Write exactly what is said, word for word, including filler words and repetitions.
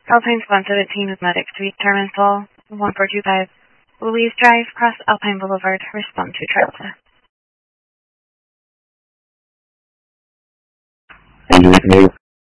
Alpine sponsor the team of medics to reach Terminal one four two five Louise Drive, cross Alpine Boulevard. Respond to Trailsa. Engine